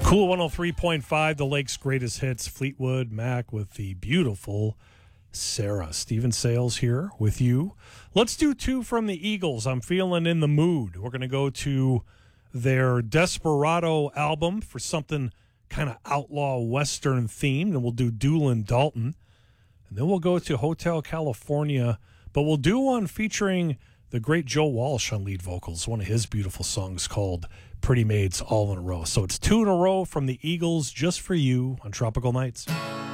Cool 103.5, the Lake's greatest hits. Fleetwood Mac with the beautiful Sarah. Steven Sales here with you. Let's do two from the Eagles. I'm feeling in the mood. We're going to go to their Desperado album for something kind of outlaw Western themed, and we'll do Doolin Dalton. And then we'll go to Hotel California, but we'll do one featuring the great Joe Walsh on lead vocals, one of his beautiful songs called Pretty Maids All in a Row. So it's two in a row from the Eagles just for you on Tropical Nights.